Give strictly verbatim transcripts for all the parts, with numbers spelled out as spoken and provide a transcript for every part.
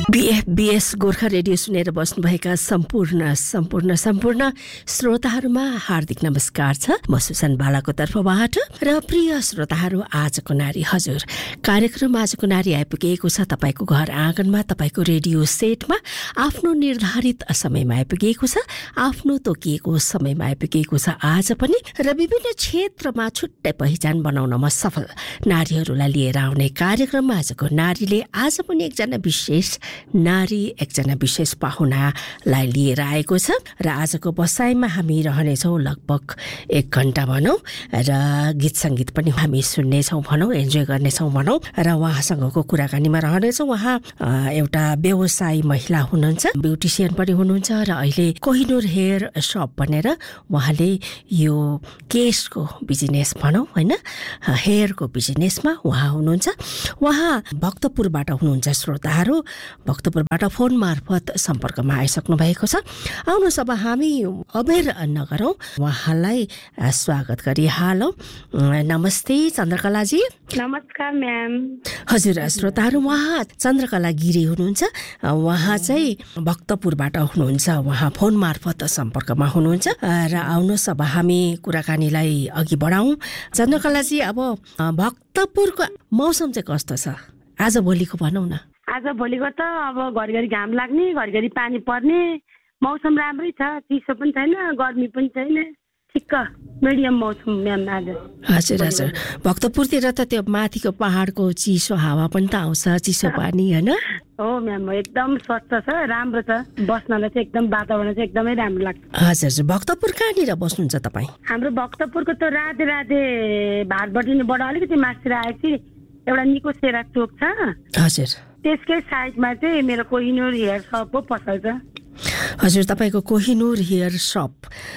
BS Gorkha radio सुनेर बस्नुभएका सम्पूर्ण सम्पूर्ण सम्पूर्ण श्रोताहरूमा हार्दिक नमस्कार छ। म सुसन बालाको तर्फबाट र प्रिय श्रोताहरू, आजको नारी हजुर कार्यक्रम आजको नारी आइपुगेको छ। तपाईको घर आँगनमा, तपाईको रेडियो सेटमा आफ्नो निर्धारित समयमा आइपुगेको छ, आफ्नो तोकिएको समयमा आइपुगेको छ आज पनि, र विभिन्न क्षेत्रमा छुट्टै पहिचान बनाउनमा सफल नारीहरूलाई लिएर आउने कार्यक्रम आजको नारीले आज पनि एकजना विशेष नारी, एकजना विशेष पाहुनालाई लिएर आएको छ। र आजको बसाइमा हामी रहनेछौँ लगभग एक घण्टा भनौँ, र गीत सङ्गीत पनि हामी सुन्नेछौँ भनौँ, इन्जोय गर्नेछौँ भनौँ, र उहाँसँगको कुराकानीमा रहनेछौँ। उहाँ एउटा व्यवसायी महिला हुनुहुन्छ, ब्युटिसियन पनि हुनुहुन्छ, र अहिले कोहिनूर हेयर सप भनेर उहाँले यो केशको बिजनेस भनौँ होइन, हेयरको बिजनेसमा उहाँ हुनुहुन्छ। उहाँ भक्तपुरबाट हुनुहुन्छ श्रोताहरू, भक्तपुरबाट फोन मार्फत सम्पर्कमा आइसक्नु भएको छ। आउनुहोस् अब हामी अबेर नगरौँ, उहाँलाई स्वागत गरिहालौँ। नमस्ते चन्द्रकलाजी। नमस्कार म्याम। हजुर श्रोताहरू, उहाँ चन्द्रकला गिरी हुनुहुन्छ, उहाँ चाहिँ भक्तपुरबाट हुनुहुन्छ, उहाँ फोन मार्फत सम्पर्कमा हुनुहुन्छ। र आउनुहोस् अब हामी कुराकानीलाई अघि बढाउँ। चन्द्रकलाजी, अब भक्तपुरको मौसम चाहिँ कस्तो छ आज भोलिको भनौँ न? आज भोलिको त अब घरिघरि घाम लाग्ने, घरिघरि पानी पर्ने मौसम राम्रै छ, चिसो पनि छैन, गर्मी पनि छैन, ठिक्क मिडियम मौसम म्याम आज। हजुर हजुर, भक्तपुरतिर त त्यो माथिको पहाडको चिसो हावा पनि त आउँछ, चिसो पानी होइन? हो म्याम, एकदम स्वच्छ छ, राम्रो छ, बस्नलाई चाहिँ एकदम वातावरण चाहिँ एकदमै राम्रो लाग्छ। हजुर हजुर, भक्तपुर कहाँनिर बस्नुहुन्छ तपाईँ? हाम्रो भक्तपुरको त राधे राधे भाटबटिनीबाट अलिकति मासतिर आएपछि एउटा निको सेरा चोक छ, हजुर त्यसकै साइडमा चाहिँ मेरो कोहिनूर हेयर सपको पसल छ। हजुर, तपाईँको कोहिनूर हेयर सप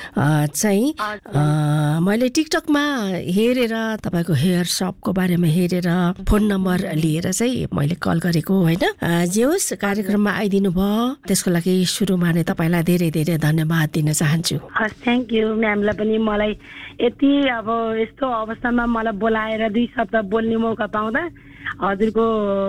चाहिँ मैले टिकटकमा हेरेर तपाईँको हेयर सपको बारेमा हेरेर फोन नम्बर लिएर चाहिँ मैले कल गरेको होइन। जे होस्, कार्यक्रममा आइदिनु भयो, त्यसको लागि सुरुमा नै तपाईँलाई धेरै धेरै धन्यवाद दिन चाहन्छु। हस्, थ्याङ्क यू म्यामलाई पनि मलाई यति अब यस्तो अवस्थामा मलाई बोलाएर दुई शब्द बोल्ने मौका पाउँदा हजुरको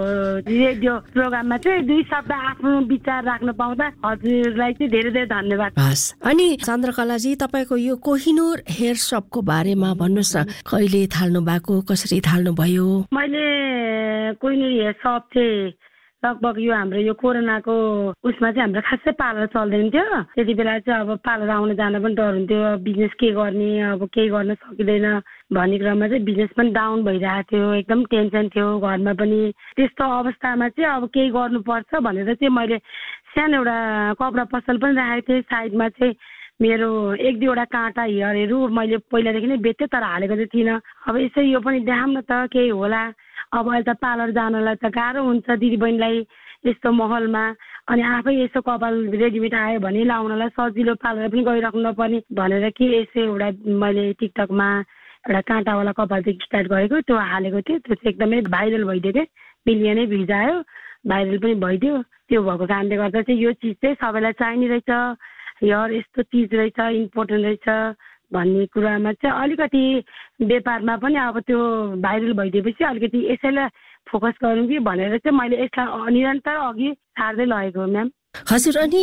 रेडियो प्रोग्राममा चाहिँ दुई शब्द आफ्नो विचार राख्न पाउँदा हजुरलाई चाहिँ धेरै धेरै धन्यवाद। हस्, अनि चन्द्रकलाजी तपाईँको यो कोहिनूर हेयर सपको बारेमा भन्नुहोस् न, कहिले थाल्नु भएको, कसरी थाल्नु भयो? मैले कोहिनूर हेयर सप चाहिँ लगभग यो हाम्रो यो कोरोनाको उसमा चाहिँ हाम्रो खासै पार्लर चल्दैन थियो। त्यति बेला चाहिँ अब पार्लर आउन जान पनि डर हुन्थ्यो, बिजनेस के गर्ने, अब केही गर्न सकिँदैन भन्ने क्रममा चाहिँ बिजनेस पनि डाउन भइरहेको थियो, एकदम टेन्सन थियो घरमा पनि। त्यस्तो अवस्थामा चाहिँ अब केही गर्नुपर्छ भनेर चाहिँ मैले सानो एउटा कपडा पसल पनि राखेको थिएँ। साइडमा चाहिँ मेरो एक दुईवटा काँटा हेयरहरू मैले पहिलादेखि नै बेच्थेँ, तर हालेको चाहिँ थिइनँ। अब यसै यो पनि देखाउँ न त केही होला। अब अहिले त पार्लर जानलाई त गाह्रो हुन्छ दिदीबहिनीलाई यस्तो माहौलमा, अनि आफै यसो कपाल रेडिमेड आयो भने लाउनलाई सजिलो, पार्लर पनि गइराख्नु नपर्ने भनेर कि यसो एउटा मैले टिकटकमा एउटा काँटावाला कपाल चाहिँ स्टार्ट गरेको, त्यो हालेको थिएँ। त्यो चाहिँ एकदमै भाइरल भइदियो क्या, मिलियनै भ्युज आयो, भाइरल पनि भइदियो। त्यो भएको कारणले गर्दा चाहिँ यो चिज चाहिँ सबैलाई चाहिने रहेछ, हेयर यस्तो चिज रहेछ, इम्पोर्टेन्ट रहेछ भन्ने कुरामा चाहिँ अलिकति व्यापारमा पनि अब त्यो भाइरल भइदिएपछि अलिकति यसैलाई फोकस गरौँ कि भनेर चाहिँ मैले यसलाई निरन्तर अघि सार्दै लगेको म्याम। हजुर, अनि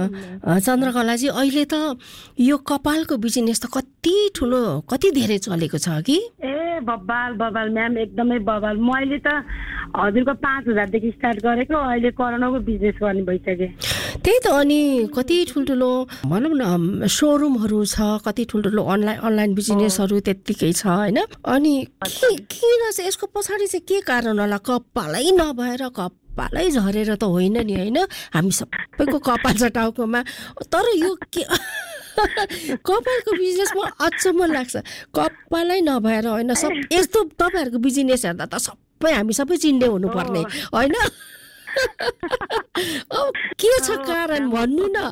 चन्द्रकलाजी अहिले त यो कपालको बिजनेस त कति ठुलो, कति धेरै चलेको छ कि? ए बबाल बबाल म्याम, एकदमै बबाल। मैले त हजुरको पाँच हजारदेखि स्टार्ट गरेको, अहिले करोडौँको बिजनेस गर्ने भइसक्यो। त्यही त, अनि कति ठुल्ठुलो भनौँ न सोरुमहरू छ, कति ठुल्ठुलो अनलाइन अनलाइन बिजनेसहरू त्यत्तिकै छ होइन। अनि किन चाहिँ यसको पछाडि चाहिँ के कारण होला? कपालै नभएर कपालै झरेर त होइन नि होइन, हामी सबैको कपाल छ टाउकोमा, तर यो के कपालको बिजनेसमा अचम्म लाग्छ, कपालै नभएर होइन, सब यस्तो तपाईँहरूको बिजनेस हेर्दा त सबै हामी सबै चिन्ने हुनुपर्ने होइन। अब के छ कारण भन्नु न?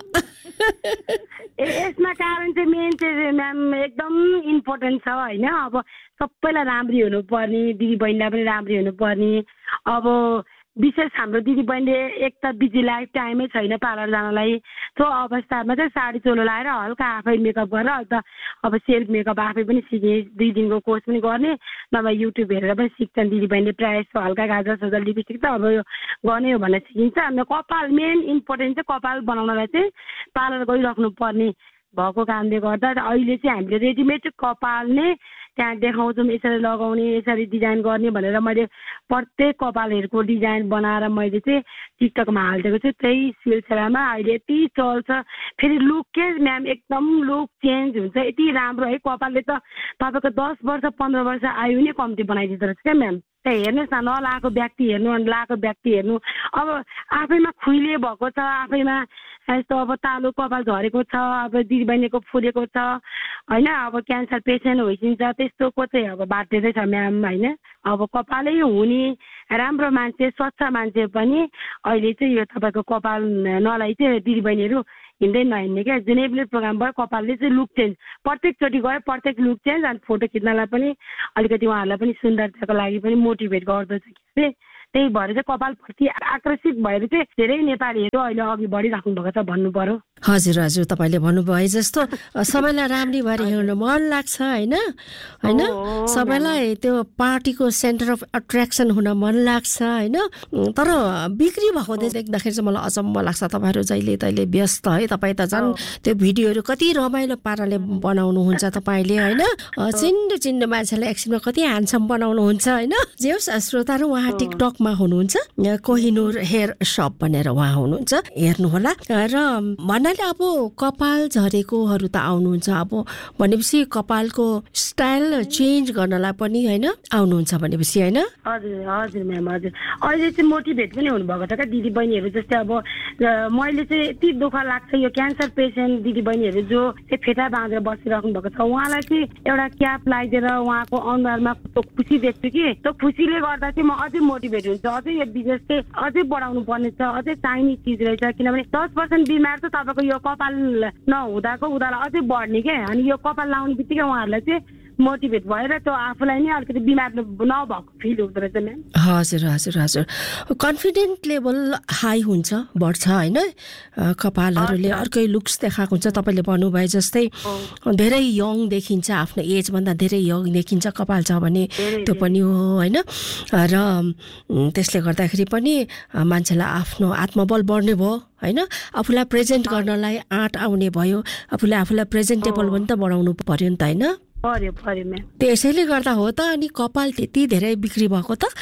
यसमा कारण चाहिँ मेन चाहिँ म्याम एकदम इम्पोर्टेन्ट छ होइन। अब सबैलाई राम्री हुनुपर्ने, दिदीबहिनीलाई पनि राम्री हुनुपर्ने। अब विशेष हाम्रो दिदीबहिनीले एक त बिजी लाइफ टाइमै छैन पार्लर जानलाई, त्यस्तो अवस्थामा चाहिँ साडी चोलो लाएर हल्का आफै मेकअप गरेर अन्त अब सेल्फ मेकअप आफै पनि सिक्ने दुई दिनको कोर्स पनि गर्ने नभए युट्युब हेरेर पनि सिक्छन् दिदीबहिनीले प्रायः जस्तो हल्का गाजर सजल लिपस्टिक त अब यो गर्ने हो भनेर सिकिन्छ अनि कपाल मेन इम्पोर्टेन्ट चाहिँ कपाल बनाउनलाई चाहिँ पार्लर गइराख्नु पर्ने भएको कारणले गर्दा अहिले चाहिँ हामीले रेडिमेड कपाल नै त्यहाँ देखाउँछौँ यसरी लगाउने यसरी डिजाइन गर्ने भनेर मैले प्रत्येक कपालहरूको डिजाइन बनाएर मैले चाहिँ टिकटकमा हालिदिएको छु त्यही सिलसिलामा अहिले यति चल्छ फेरि लुक के म्याम एकदम लुक चेन्ज हुन्छ यति राम्रो है कपालले त तपाईँको दस वर्ष पन्ध्र वर्ष आयु नै कम्ती बनाइदिँदो रहेछ क्या म्याम त्यहाँ हेर्नुहोस् न नलाएको व्यक्ति हेर्नु अनि लाएको व्यक्ति हेर्नु अब आफैमा खुइले भएको छ आफैमा यस्तो अब तालु कपाल झरेको छ अब दिदीबहिनीको फुलेको छ होइन अब क्यान्सर पेसेन्ट भइसिन्छ त्यस्तोको चाहिँ अब बाध्यता छ म्याम होइन अब कपालै हुने राम्रो मान्छे स्वच्छ मान्छे पनि अहिले चाहिँ यो तपाईँको कपाल नलाई चाहिँ दिदीबहिनीहरू हिँड्दै नहिँड्ने क्या जुनै पनि प्रोग्रामबाट कपालले चाहिँ लुक चेन्ज प्रत्येकचोटि गयो प्रत्येक लुक चेन्ज अनि फोटो खिच्नलाई पनि अलिकति उहाँहरूलाई पनि सुन्दरताको लागि पनि मोटिभेट गर्दछ कि त्यही भएर चाहिँ कपालप्रति आकर्षित भएर चाहिँ धेरै नेपालीहरू अहिले अघि बढिराख्नु भएको छ भन्नु पर्यो हजुर हजुर तपाईँले भन्नुभयो जस्तो सबैलाई राम्री भएर हिँड्नु मन लाग्छ होइन होइन सबैलाई त्यो पार्टीको सेन्टर अफ एट्र्याक्सन हुन मन लाग्छ होइन तर बिक्री भएको देख्दाखेरि चाहिँ मलाई अचम्म लाग्छ तपाईँहरू जहिले तहिले व्यस्त है तपाईँ त झन् त्यो भिडियोहरू कति रमाइलो पाराले बनाउनुहुन्छ तपाईँले होइन चिन्डो चिन्डो मान्छेलाई एकछिनमा कति ह्यान्डसम बनाउनुहुन्छ होइन जे होस् श्रोताहरू उहाँ टिकटकमा हुनुहुन्छ कोहिनुर हेयर सप भनेर उहाँ हुनुहुन्छ हेर्नुहोला र भन्नाले अब कपाल झरेकोहरू त आउनुहुन्छ अब भनेपछि कपालको स्टाइल चेन्ज गर्नलाई पनि होइन आउनुहुन्छ भनेपछि होइन हजुर हजुर म्याम हजुर अहिले चाहिँ मोटिभेट पनि हुनुभएको छ क्या दिदीबहिनीहरू जस्तै अब मैले चाहिँ यति दुःख लाग्छ यो क्यान्सर पेसेन्ट दिदीबहिनीहरू जो चाहिँ फेटा बाँधेर बसिराख्नु भएको छ उहाँलाई चाहिँ एउटा क्याप लगाइदिएर उहाँको अनुहारमा खुसी देख्छु कि त्यो खुसीले गर्दा चाहिँ म अझै मोटिभेट हुन्छ अझै यो बिजनेस चाहिँ अझै बढाउनु पर्ने छ अझै चाहिने चिज रहेछ किनभने दस पर्सेन्ट बिमार त तपाईँको यो कपाल नहुँदाको उनीहरूलाई अझै बढ्ने क्या अनि यो कपाल लाउने बित्तिकै उहाँहरूलाई चाहिँ मोटिभेट भएर त्यो आफूलाई नै अलिकति बिमार नभएको फिल हुँदो रहेछ म्याम हजुर हजुर हजुर कन्फिडेन्ट लेभल हाई हुन्छ बढ्छ होइन कपालहरूले अर्कै लुक्स देखाएको हुन्छ तपाईँले भन्नुभए जस्तै धेरै यङ देखिन्छ आफ्नो एजभन्दा धेरै यङ देखिन्छ कपाल छ भने त्यो पनि हो होइन र त्यसले गर्दाखेरि पनि मान्छेलाई आफ्नो आत्मबल बढ्ने भयो होइन आफूलाई प्रेजेन्ट गर्नलाई आँट आउने भयो आफूले आफूलाई प्रेजेन्टेबल पनि त बढाउनु पर्यो नि त होइन पर्यो पर्यो म्याम त्यसैले गर्दा हो त अनि कपाल त्यति धेरै बिक्री भएको त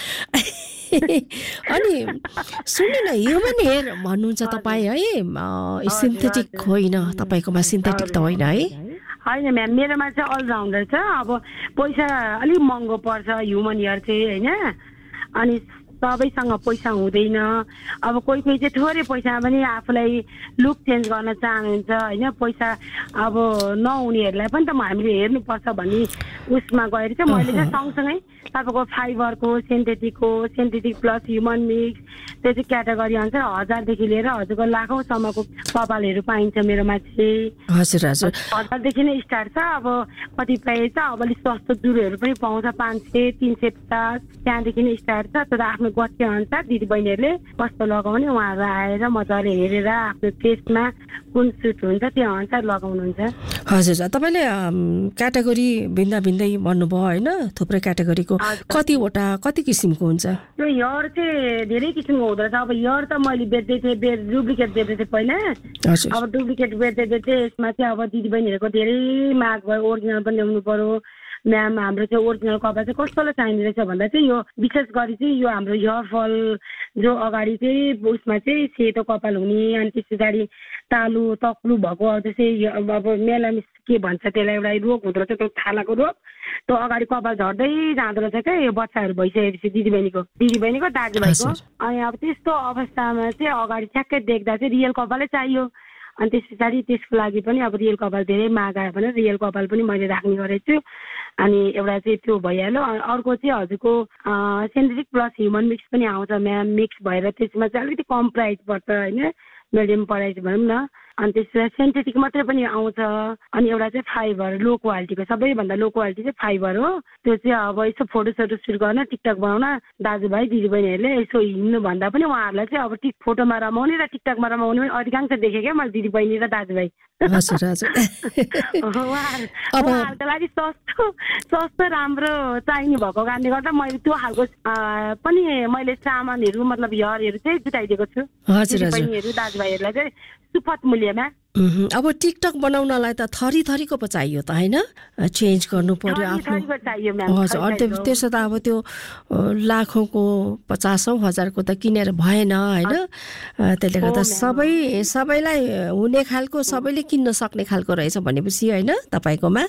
अनि सुन्नु न ह्युमन हेयर भन्नुहुन्छ तपाईँ है सिन्थेटिक होइन तपाईँकोमा सिन्थेटिक त होइन है होइन म्याम मेरोमा चाहिँ अलराउन्डर छ अब पैसा अलिक महँगो पर्छ ह्युमन हेयर चाहिँ होइन अनि सबैसँग पैसा हुँदैन अब कोही कोही चाहिँ थोरै पैसा पनि आफूलाई लुक चेन्ज गर्न चाहनुहुन्छ होइन पैसा अब नहुनेहरूलाई पनि त हामीले हेर्नुपर्छ भन्ने उसमा गएर चाहिँ मैले चाहिँ सँगसँगै तपाईँको फाइबरको सिन्थेटिकको सिन्थेटिक प्लस ह्युमन मिक्स त्यो चाहिँ क्याटेगोरी अनुसार हजारदेखि लिएर हजुरको लाखौँसम्मको कपालहरू पाइन्छ मेरोमा चाहिँ हजुर हजुर हजारदेखि नै स्टार्ट छ अब कतिपय छ अब अलिक सस्तो जुरोहरू पनि पाउँछ पाँच सय तिन सय पचास त्यहाँदेखि नै स्टार्ट छ तर आफ्नो गति अनुसार दिदीबहिनीहरूले कस्तो लगाउने उहाँहरू आएर मजाले हेरेर आफ्नो फेसमा कुन सुट हुन्छ त्यो अनुसार लगाउनुहुन्छ हजुर तपाईँले क्याटेगोरी भिन्दा भिन्दै भन्नुभयो होइन थुप्रै क्याटेगोरीको कतिवटा कति किसिमको हुन्छ त्यो हेयर चाहिँ धेरै किसिमको हुँदो रहेछ अब हेयर त मैले बेच्दै थिएँ डुप्लिकेट बेच्दै थिएँ पहिला अब डुप्लिकेट बेच्दै बेच्दै यसमा चाहिँ अब दिदीबहिनीहरूको धेरै माग भयो ओरिजिनल पनि ल्याउनु पर्यो म्याम हाम्रो चाहिँ ओरिजिनल कपाल चाहिँ कस्तोलाई चाहिने रहेछ भन्दा चाहिँ यो विशेष गरी चाहिँ यो हाम्रो हेयर फल जो अगाडि चाहिँ उसमा चाहिँ सेतो कपाल हुने अनि त्यस पछाडि तालु तक्लु भएको त्यसै अब मेलामिस के भन्छ त्यसलाई एउटा रोग हुँदो रहेछ त्यो थालाको रोग त्यो अगाडि कपाल झर्दै जाँदो रहेछ क्या यो बच्चाहरू भइसकेपछि दिदीबहिनीको दिदीबहिनीको दाजुभाइको अनि अब त्यस्तो अवस्थामा चाहिँ अगाडि ठ्याक्कै देख्दा चाहिँ रियल कपालै चाहियो अनि त्यस पछाडि त्यसको लागि पनि अब रियल कपाल धेरै माग आयो भने रियल कपाल पनि मैले राख्ने गरेको छु अनि एउटा चाहिँ त्यो भइहाल्यो अर्को चाहिँ हजुरको सिन्थेटिक प्लस ह्युमन मिक्स पनि आउँछ म्याम मिक्स भएर त्यसमा चाहिँ अलिकति कम प्राइस पर्छ होइन मिडियम प्राइस भनौँ न अनि त्यसपछि सिन्थेटिक मात्रै पनि आउँछ अनि एउटा चाहिँ फाइबर लो क्वालिटीको सबैभन्दा लो क्वालिटी चाहिँ फाइबर हो त्यो चाहिँ अब यसो फोटोसोटो सुट गर्न टिकटक बनाउन दाजुभाइ दिदीबहिनीहरूले यसो हिँड्नु भन्दा पनि उहाँहरूलाई चाहिँ अब टिक फोटोमा रमाउने र टिकटकमा रमाउने पनि अधिकांश देखेँ क्या मैले दिदीबहिनी र दाजुभाइ हजुर हजुर उहाँहरूको लागि सस्तो सस्तो राम्रो चाहिने भएको कारणले गर्दा मैले त्यो खालको पनि मैले सामानहरू मतलब हेयरहरू चाहिँ जुटाइदिएको छु दिदीबहिनीहरू दाजुभाइहरूलाई चाहिँ सुपथ मूल्यमा अब टिकटक बनाउनलाई त थरी थरीको पो चाहियो त होइन चेन्ज गर्नु पर्यो आफ्नो हजुर त्यसो त अब त्यो लाखौँको पचासौँ हजारको त किनेर भएन होइन त्यसले गर्दा सबै सबैलाई हुने खालको सबैले किन्न सक्ने खालको रहेछ भनेपछि होइन तपाईँकोमा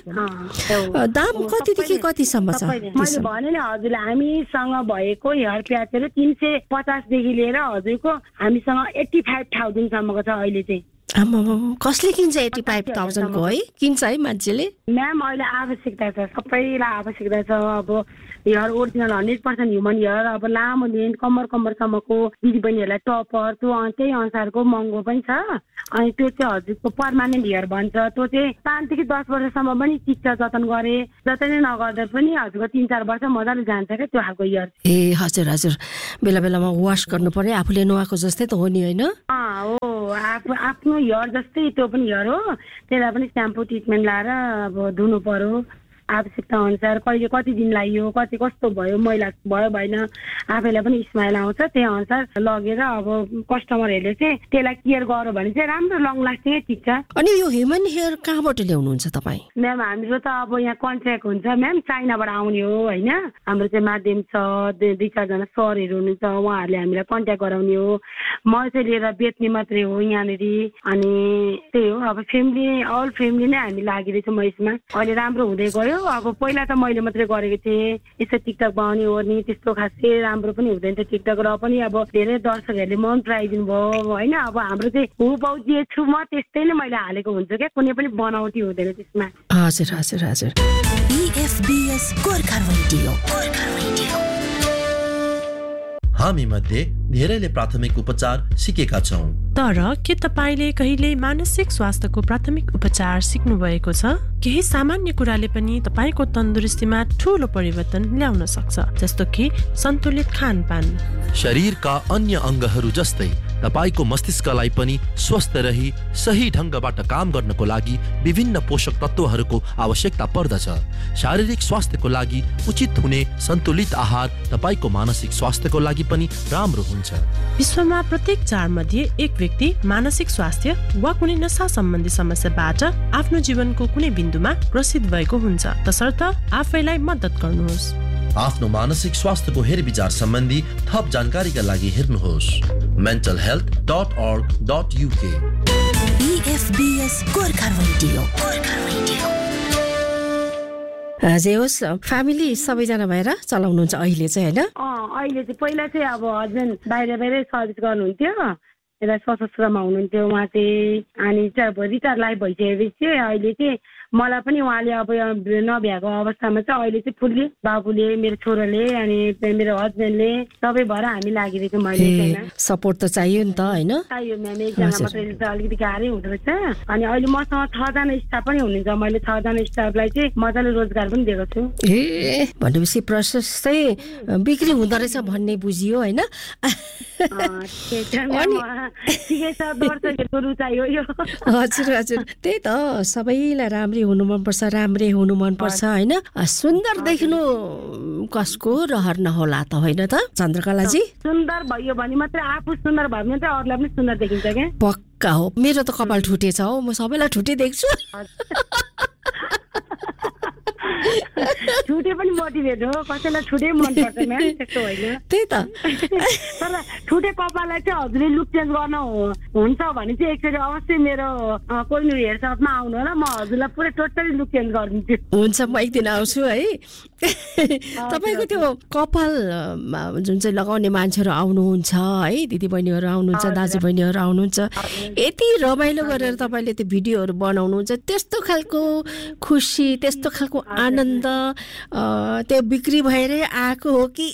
दाम कतिदेखि कतिसम्म छ मैले भने नि हजुरले हामीसँग भएको हेयर प्याचहरू तिन सय पचासदेखि लिएर हजुरको हामीसँग एट्टी फाइभ थाउजन्डसम्मको छ अहिले चाहिँ आमा कसले किन्छ एट्टी फाइभ थाउजन्डको है किन्छ है मान्छेले म्याम अहिले आवश्यकता छ सबैलाई आवश्यकता छ अब hair original hundred percent human hair अब लामो लेन्थ कम्मर कम्मरसम्मको दिदीबहिनीहरूलाई टपर त्यो त्यही अनुसारको महँगो पनि छ अनि त्यो चाहिँ हजुरको पर्मानेन्ट हेयर भन्छ त्यो चाहिँ पाँचदेखि दस वर्षसम्म पनि टिक्छ जतन गरे जतन नगर्दा पनि हजुरको तिन चार वर्ष मजाले जान्छ क्या त्यो खालको हेयर ए हजुर हजुर बेला बेलामा वास गर्नु पर्यो आफूले नुहाएको जस्तै त हो नि होइन हो आफू आफ्नो हेयर जस्तै त्यो पनि हेयर हो त्यसलाई पनि स्याम्पू ट्रिटमेन्ट लाएर अब धुनु पर्यो आवश्यकता अनुसार कहिले कति दिन लाग्यो कति कस्तो भयो मैला भयो भएन आफैलाई पनि स्माइल आउँछ त्यही अनुसार लगेर अब कस्टमरहरूले चाहिँ त्यसलाई केयर गर्यो भने चाहिँ राम्रो लङ लास्टिङै टिक्छ अनि यो ह्युमन हेयर कहाँबाट ल्याउनुहुन्छ तपाईँ म्याम हाम्रो त अब यहाँ कन्ट्र्याक्ट हुन्छ म्याम चाइनाबाट आउने हो होइन हाम्रो चाहिँ माध्यम छ दुई चारजना सरहरू हुनुहुन्छ उहाँहरूले हामीलाई कन्ट्याक्ट गराउने हो म चाहिँ लिएर बेच्ने मात्रै हो यहाँनिर अनि त्यही हो अब फ्यामिली अल फ्यामिली नै हामी लागिरहेछौँ म यसमा अहिले राम्रो हुँदै गयो अब पहिला त मैले मात्रै गरेको थिएँ यसो टिकटक बनाउने ओर्ने त्यस्तो खासै राम्रो पनि हुँदैन थियो टिकटक र पनि अब धेरै दर्शकहरूले मन पराइदिनु भयो होइन अब हाम्रो चाहिँ हुबाउ जे छु म त्यस्तै नै मैले हालेको हुन्छ क्या कुनै पनि बनावटी हुँदैन त्यसमा हजुर हजुर हजुर हामी मध्ये धेरैले प्राथमिक उपचार सिकेका छौं तर के तपाईले कहिले मानसिक स्वास्थ्यको प्राथमिक उपचार सिक्नु भएको छ केही सामान्य कुराले पनि तपाईको तन्दुरुस्तीमा ठूलो परिवर्तन ल्याउन सक्छ जस्तो कि सन्तुलित खानपान शरीरका अन्य अंगहरू जस्तै तपाईको मस्तिष्कलाई पनि स्वस्थ रही सही ढंगबाट काम गर्नको लागि विभिन्न पोषक तत्वहरूको आवश्यकता पर्दछ शारीरिक स्वास्थ्यको लागि उचित हुने सन्तुलित आहार तपाईको मानसिक स्वास्थ्यको लागि पनि राम्रो हुन्छ विश्वमा प्रत्येक चार मध्ये एक व्यक्ति मानसिक स्वास्थ्य वा कुनै नशा सम्बन्धी समस्याबाट आफ्नो जीवनको कुनै बिन्दुमा ग्रसित भएको हुन्छ तसर्थ आफैलाई मद्दत गर्नुहोस् आफ्नो मानसिक स्वास्थ्यको हेरविचार सम्बन्धी थप जानकारीका लागि हेर्नुहोस् mental health dot org dot u k E F B S Gorkha radio Gorkha radio जे होस् फ्यामिली सबैजना भएर चलाउनुहुन्छ अहिले चाहिँ होइन अहिले चाहिँ पहिला चाहिँ अब हस्बेन्ड बाहिर बाहिरै सर्भिस गर्नुहुन्थ्यो यता सशस्त्रमा हुनुहुन्थ्यो उहाँ चाहिँ अनि चाहिँ अब रिटायर लाइफ भइसकेपछि अहिले चाहिँ मलाई पनि उहाँले अब नभ्याएको अवस्थामा चाहिँ अहिले चाहिँ फुल्ली बाबुले मेरो छोराले अनि मेरो हस्बेन्डले सबै भएर हामी लागिरहेछौँ मैले सपोर्ट त चाहियो नि त होइन चाहियो म्याम एकजना मात्रै त अलिकति गाह्रै हुँदो रहेछ अनि अहिले मसँग छजना स्टाफ पनि हुनुहुन्छ मैले छजना स्टाफलाई चाहिँ मजाले रोजगार पनि दिएको छु ए भनेपछि प्रशस्तै बिक्री हुँदो रहेछ भन्ने बुझियो होइन हजुर हजुर त्यही त सबैलाई राम्रै हुनु मनपर्छ राम्रै हुनु मनपर्छ होइन सुन्दर देखिनु कसको रहर नहोला त होइन त चन्द्रकलाजी सुन्दर भयो भने मात्रै आफू सुन्दर भयो भने चाहिँ अरूलाई पनि सुन्दर देखिन्छ क्या पक्का हो मेरो त कपाल ठुटेछ हौ म सबैलाई ठुटे देख्छु छुटे पनि मोटिभेट हो कसैलाई छुटे मन पर्छ म्याम त्यस्तो होइन त्यही त तर छुटे कपाललाई चाहिँ हजुरले लुक चेन्ज गर्न हुन्छ भने चाहिँ एकचोटि अवश्य मेरो कोइनु हेयर सपमा आउनु होला म हजुरलाई पुरै टोटली लुक चेन्ज गरिदिन्छु हुन्छ म एक दिन आउँछु है तपाईँको त्यो कपाल जुन चाहिँ लगाउने मान्छेहरू आउनुहुन्छ है दिदीबहिनीहरू आउनुहुन्छ दाजुबहिनीहरू आउनुहुन्छ यति रमाइलो गरेर तपाईँले त्यो भिडियोहरू बनाउनुहुन्छ त्यस्तो खालको खुसी त्यस्तो खालको आनन्द त्यो बिक्री भएरै आएको हो कि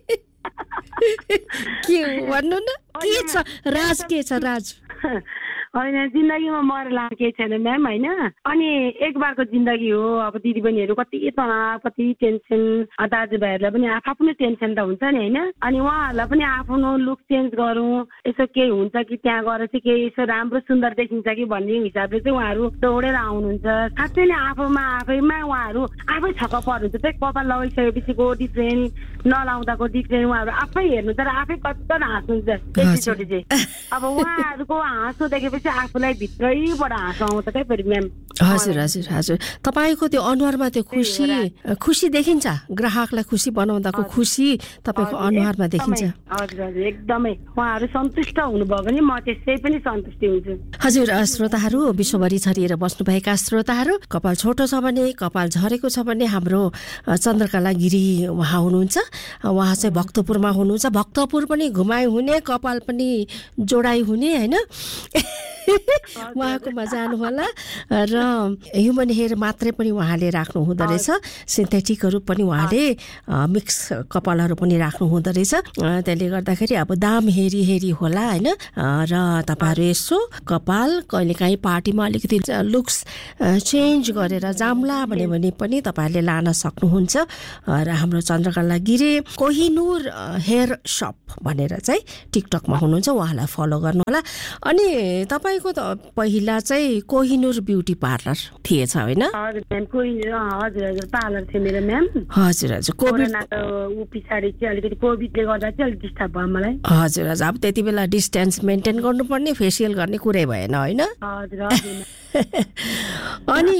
के भन्नु न के छ राज के छ राज होइन जिन्दगीमा मरेर लाने केही छैन म्याम होइन। अनि एक बारको जिन्दगी हो। अब दिदीबहिनीहरू कति तनाव कति टेन्सन, दाजुभाइहरूलाई पनि आफ्नो टेन्सन त हुन्छ नि होइन। अनि उहाँहरूलाई पनि आफ्नो लुक चेन्ज गरौँ, यसो केही हुन्छ कि त्यहाँ गएर चाहिँ केही यसो राम्रो सुन्दर देखिन्छ कि भन्ने हिसाबले चाहिँ उहाँहरू दौडेर आउनुहुन्छ। साँच्चै नै आफूमा आफैमा उहाँहरू आफै छक्क पर्नुहुन्छ चाहिँ कपाल लगाइसकेपछिको डिफ्रेन्ट, नलाउँदाको डिफ्रेन्ट उहाँहरू आफै हेर्नु तर आफै कत्तर हाँस्नुहुन्छ एकचोटि चाहिँ। अब उहाँहरूको हाँसो देखेपछि आफूलाई भित्रैबाट हाँसो आउँछ क्या फेरि म्याम। हजुर हजुर हजुर तपाईँको त्यो अनुहारमा त्यो खुसी खुसी देखिन्छ, ग्राहकलाई खुसी बनाउँदाको खुसी तपाईँको अनुहारमा देखिन्छ। हजुर हजुर एकदमै उहाँहरू सन्तुष्ट हुनुभयो भने म त्यसै पनि सन्तुष्टि हुन्छु। हजुर श्रोताहरू, विश्वभरि छरिएर बस्नुभएका श्रोताहरू, कपाल छोटो छ भने, कपाल झरेको छ भने हाम्रो चन्द्रकला गिरी उहाँ हुनुहुन्छ। उहाँ चाहिँ भक्तपुरमा हुनुहुन्छ। भक्तपुर पनि घुमाइ हुने, कपाल पनि जोडाइ हुने होइन। उहाँकोमा जानु होला। र ह्युमन हेयर मात्रै पनि उहाँले राख्नु हुँदो रहेछ, सिन्थेटिकहरू पनि उहाँले मिक्स कपालहरू पनि राख्नु हुँदो रहेछ। त्यसले गर्दाखेरि अब दाम हेरी हेरी होला होइन। र तपाईँहरू यसो कपाल कहिलेकाहीँ पार्टीमा अलिकति लुक्स चेन्ज गरेर जाम्ला भन्यो भने पनि तपाईँहरूले लान सक्नुहुन्छ। र हाम्रो चन्द्रकला गिरी कोहिनुर हेयर सप भनेर चाहिँ टिकटकमा हुनुहुन्छ, उहाँलाई फलो गर्नु होला। अनि तपाईँको त पहिला चाहिँ कोहिनुर ब्युटी पार्लर थिएछ होइन? हजुर म्याम, कोहिनुर हजुर हजुर पार्लर थियो मेरो म्याम। हजुर हजुर कोभिड ऊ पछाडि चाहिँ अलिकति कोभिडले गर्दा चाहिँ अलिक डिस्टर्ब भयो मलाई। हजुर हजुर अब त्यति बेला डिस्टेन्स मेन्टेन गर्नुपर्ने, फेसियल गर्ने कुरै भएन होइन? हजुर हजुर। अनि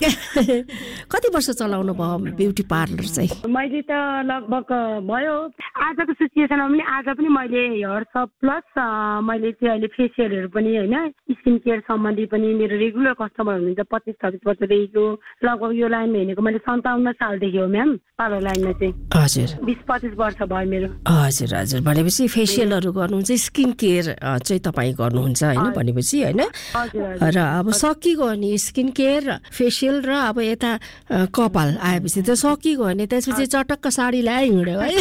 कति वर्ष चलाउनु भयो ब्युटी पार्लर चाहिँ? मैले त लगभग भयो आजको सिचुएसनमा पनि। आज पनि मैले हेयर सप प्लस मैले चाहिँ अहिले फेसियलहरू पनि होइन, स्किन केयर सम्बन्धी पनि मेरो रेगुलर कस्टमर हुनुहुन्छ। पच्चिस छब्बिस वर्षदेखिको लगभग यो लाइनमा हिँडेको मैले सन्ताउन्न सालदेखि हो म्याम पार्लर लाइनमा चाहिँ। हजुर बिस पच्चिस वर्ष भयो मेरो। हजुर हजुर भनेपछि फेसियलहरू गर्नुहुन्छ, स्किन केयर चाहिँ तपाईँ गर्नुहुन्छ होइन भनेपछि होइन? र अब सकिगयो नि स्किन केयर फेसियल र अब यता कपाल आएपछि त सकिगयो नि, त्यसपछि चटक्क साडी ल्याए हिँड्यो है।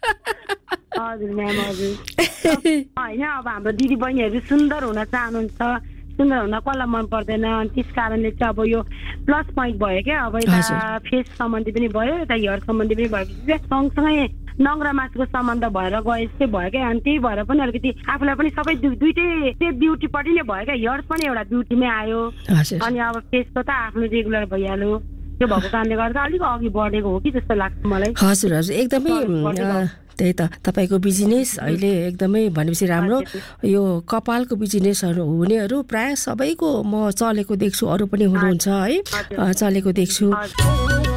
हजुर म्याम हजुर। होइन अब हाम्रो दिदी बहिनीहरू सुन्दर हुन चाहनुहुन्छ, सुन्दर हुन कसलाई मन पर्दैन। अनि त्यस कारणले चाहिँ अब यो प्लस पोइन्ट भयो क्या। अब यता फेस सम्बन्धी पनि भयो, यता हेयर सम्बन्धी पनि भएपछि चाहिँ सँगसँगै नङ्ग्रा मासुको सम्बन्ध भएर गए जस्तै भयो क्या। अनि त्यही भएर पनि अलिकति आफूलाई पनि सबै दुइटै त्यो ब्युटीपट्टि नै भयो क्या। हेयर्स पनि एउटा ब्युटीमै आयो, अनि अब फेसको त आफ्नो रेगुलर भइहाल्यो। त्यो भएको कारणले गर्दा अलिक अघि बढेको हो कि जस्तो लाग्छ मलाई। हजुर हजुर एकदमै त्यही त तपाईँको बिजनेस अहिले एकदमै भनेपछि राम्रो। यो कपालको बिजनेसहरू हुनेहरू प्राय सबैको म चलेको देख्छु, अरू पनि हुनुहुन्छ है चलेको देख्छु।